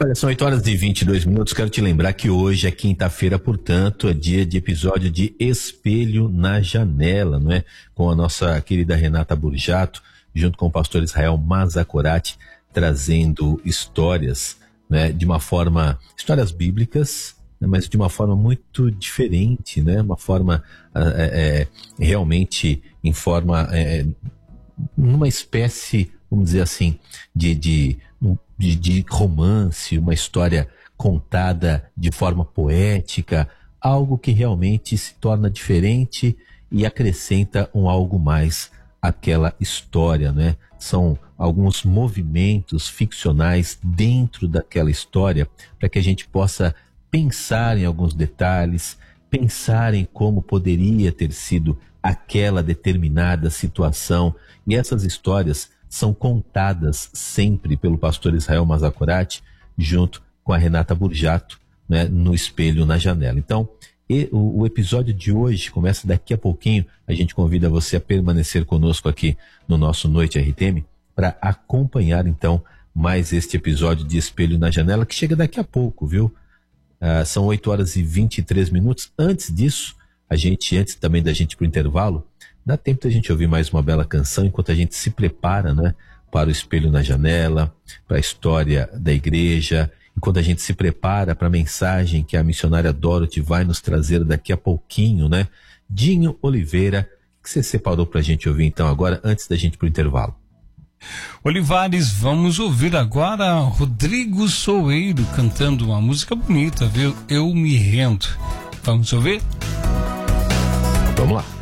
Olha, são 8h22. Quero te lembrar que hoje é quinta-feira, portanto, é dia de episódio de Espelho na Janela, não é? Com a nossa querida Renata Burjato, junto com o pastor Israel Mazakorati, trazendo histórias, né? De uma forma, histórias bíblicas, né? Mas de uma forma muito diferente, né? Uma forma, realmente, em forma, numa espécie, vamos dizer assim, de romance, uma história contada de forma poética, algo que realmente se torna diferente e acrescenta algo mais àquela história, né? São alguns movimentos ficcionais dentro daquela história para que a gente possa pensar em alguns detalhes, pensar em como poderia ter sido aquela determinada situação, e essas histórias são contadas sempre pelo pastor Israel Mazakorati, junto com a Renata Burjato, né, no Espelho na Janela. Então, o episódio de hoje começa daqui a pouquinho. A gente convida você a permanecer conosco aqui no nosso Noite RTM para acompanhar, então, mais este episódio de Espelho na Janela, que chega daqui a pouco, viu? São 8h23. Antes disso, antes também da gente ir para o intervalo, dá tempo da gente ouvir mais uma bela canção enquanto a gente se prepara, né, para o Espelho na Janela, para a história da igreja, enquanto a gente se prepara para a mensagem que a missionária Dorothy vai nos trazer daqui a pouquinho, né? Dinho Oliveira, que você separou para a gente ouvir então agora, antes da gente ir para o intervalo. Olivares, vamos ouvir agora Rodrigo Soeiro cantando uma música bonita, viu? Eu Me Rendo. Vamos ouvir? Vamos lá.